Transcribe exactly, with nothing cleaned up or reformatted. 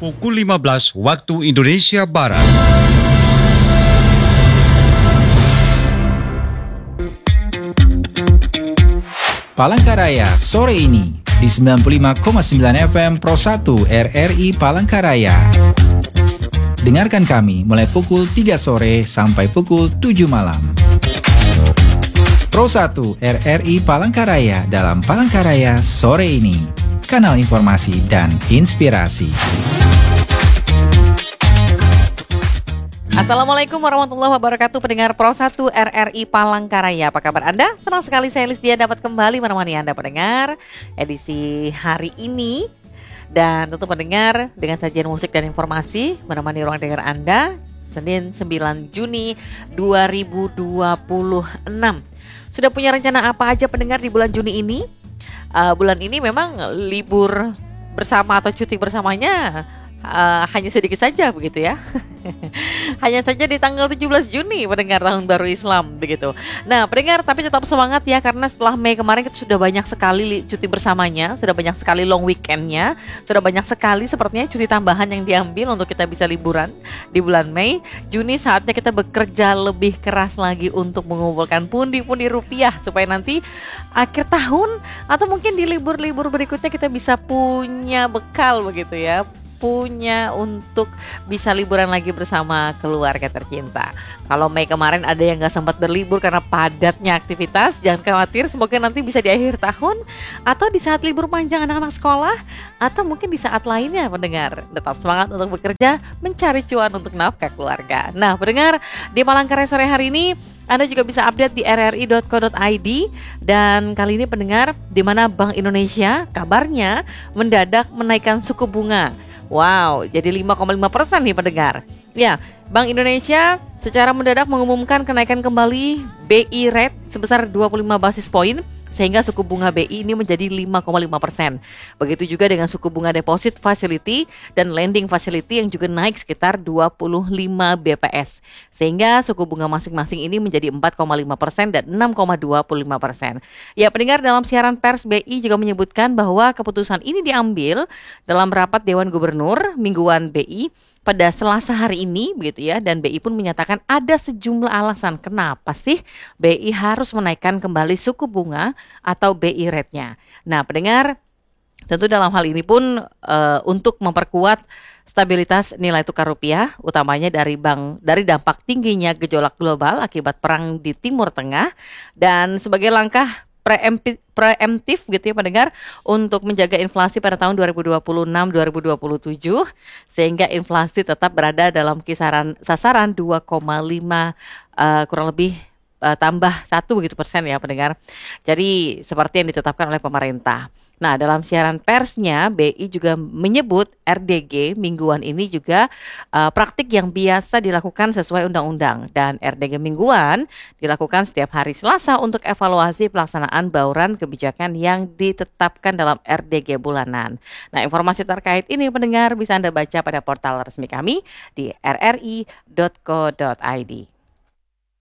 Pukul lima belas waktu Indonesia Barat. Palangkaraya sore ini di sembilan puluh lima koma sembilan F M Pro satu R R I Palangkaraya. Dengarkan kami mulai pukul tiga sore sampai pukul tujuh malam. Pro satu R R I Palangkaraya dalam Palangkaraya sore ini. Kanal informasi dan inspirasi. Assalamualaikum warahmatullahi wabarakatuh, pendengar Pro satu R R I Palangkaraya. Apa kabar Anda? Senang sekali saya Lisdia dapat kembali menemani Anda pendengar edisi hari ini. Dan tentu pendengar dengan sajian musik dan informasi menemani ruang dengar Anda Senin sembilan Juni dua ribu dua puluh enam. Sudah punya rencana apa aja pendengar di bulan Juni ini? Uh, bulan ini memang libur bersama atau cuti bersamanya Uh, hanya sedikit saja begitu ya. Hanya saja di tanggal tujuh belas Juni pendengar tahun baru Islam begitu. Nah pendengar, tapi tetap semangat ya, karena setelah Mei kemarin kita sudah banyak sekali cuti bersamanya, sudah banyak sekali long weekendnya, sudah banyak sekali sepertinya cuti tambahan yang diambil untuk kita bisa liburan di bulan Mei. Juni saatnya kita bekerja lebih keras lagi untuk mengumpulkan pundi-pundi rupiah supaya nanti akhir tahun atau mungkin di libur-libur berikutnya kita bisa punya bekal begitu ya, punya untuk bisa liburan lagi bersama keluarga tercinta. Kalau Mei kemarin ada yang gak sempat berlibur karena padatnya aktivitas, jangan khawatir, semoga nanti bisa di akhir tahun atau di saat libur panjang anak-anak sekolah, atau mungkin di saat lainnya pendengar. Tetap semangat untuk bekerja, mencari cuan untuk nafkah keluarga. Nah pendengar, di Palangkaraya sore hari ini Anda juga bisa update di r r i dot co dot i d. Dan kali ini pendengar, di mana Bank Indonesia kabarnya mendadak menaikkan suku bunga. Wow, jadi lima koma lima persen nih pendengar. Ya, Bank Indonesia secara mendadak mengumumkan kenaikan kembali B I rate sebesar dua puluh lima basis poin, sehingga suku bunga B I ini menjadi lima koma lima persen. Begitu juga dengan suku bunga deposit facility dan lending facility yang juga naik sekitar dua puluh lima B P S. Sehingga suku bunga masing-masing ini menjadi empat koma lima persen dan enam koma dua puluh lima persen. Ya pendengar, dalam siaran pers B I juga menyebutkan bahwa keputusan ini diambil dalam rapat Dewan Gubernur mingguan B I pada Selasa hari ini begitu ya, dan B I pun menyatakan ada sejumlah alasan kenapa sih B I harus menaikkan kembali suku bunga atau B I rate-nya. Nah, pendengar, tentu dalam hal ini pun e, untuk memperkuat stabilitas nilai tukar rupiah, utamanya dari bank dari dampak tingginya gejolak global akibat perang di Timur Tengah, dan sebagai langkah preemptif, preemptif gitu ya pendengar, untuk menjaga inflasi pada tahun dua ribu dua puluh enam dua ribu dua puluh tujuh, sehingga inflasi tetap berada dalam kisaran sasaran dua koma lima uh, kurang lebih uh, tambah satu begitu persen ya pendengar. Jadi seperti yang ditetapkan oleh pemerintah. Nah, dalam siaran persnya B I juga menyebut R D G mingguan ini juga uh, praktik yang biasa dilakukan sesuai undang-undang, dan R D G mingguan dilakukan setiap hari Selasa untuk evaluasi pelaksanaan bauran kebijakan yang ditetapkan dalam R D G bulanan. Nah, informasi terkait ini pendengar bisa Anda baca pada portal resmi kami di r r i dot co dot i d.